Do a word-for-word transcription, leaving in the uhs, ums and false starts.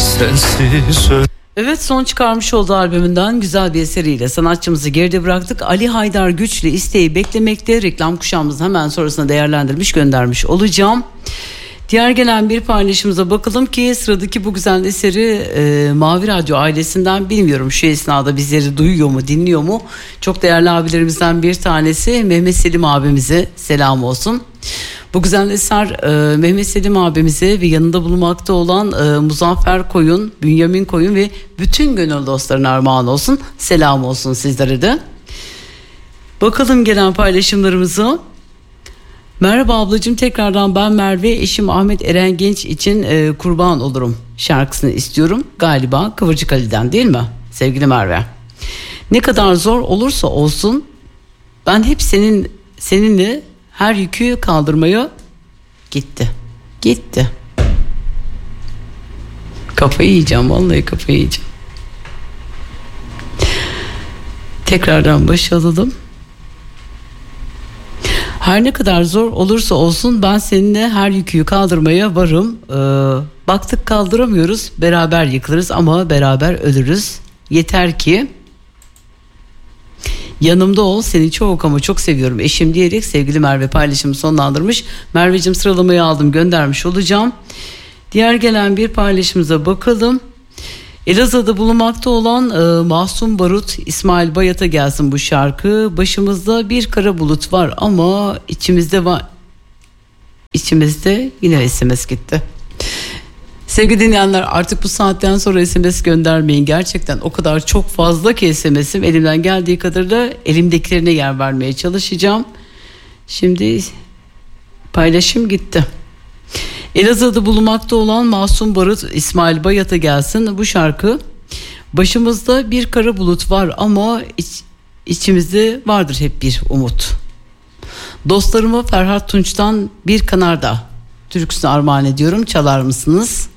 sensiz öl- Evet, son çıkarmış olduğu albümünden güzel bir eseriyle sanatçımızı geride bıraktık. Ali Haydar Güçlü isteği beklemekte. Reklam kuşağımızın hemen sonrasında değerlendirmiş göndermiş olacağım. Diğer gelen bir paylaşımıza bakalım ki sıradaki bu güzel eseri e, Mavi Radyo ailesinden, bilmiyorum şu esnada bizleri duyuyor mu, dinliyor mu? Çok değerli abilerimizden bir tanesi Mehmet Selim abimize selam olsun. Bu güzel eser e, Mehmet Selim abimize ve yanında bulunmakta olan e, Muzaffer Koyun, Bünyamin Koyun ve bütün gönül dostlarına armağan olsun. Selam olsun sizlere de. Bakalım gelen paylaşımlarımıza. Merhaba ablacığım, tekrardan ben Merve, eşim Ahmet Eren Genç için e, kurban olurum şarkısını istiyorum. Galiba Kıvırcık Ali'den, değil mi sevgili Merve? Ne kadar zor olursa olsun ben hep senin seninle her yükü kaldırmaya gitti. Gitti. Kafayı yiyeceğim, vallahi kafayı yiyeceğim. Tekrardan başa alalım. Her ne kadar zor olursa olsun ben seninle her yükü kaldırmaya varım. Ee, baktık kaldıramıyoruz, beraber yıkılırız ama beraber ölürüz. Yeter ki yanımda ol, seni çok ama çok seviyorum eşim diyerek sevgili Merve paylaşımı sonlandırmış. Merveciğim, sıralamayı aldım, göndermiş olacağım. Diğer gelen bir paylaşımıza bakalım. Elazığ'da bulunmakta olan e, Mahsun Barut, İsmail Bayat'a gelsin bu şarkı. Başımızda bir kara bulut var ama içimizde var. İçimizde yine S M S gitti. Sevgili dinleyenler, artık bu saatten sonra S M S göndermeyin. Gerçekten o kadar çok fazla ki S M S'im, elimden geldiği kadarıyla elimdekilerine yer vermeye çalışacağım. Şimdi paylaşım gitti. Elazığ'da bulunmakta olan Mahsun Barut, İsmail Bayat'a gelsin bu şarkı. Başımızda bir kara bulut var ama iç, içimizde vardır hep bir umut. Dostlarıma Ferhat Tunç'tan Bir Kanarda türküsünü armağan ediyorum. Çalar mısınız?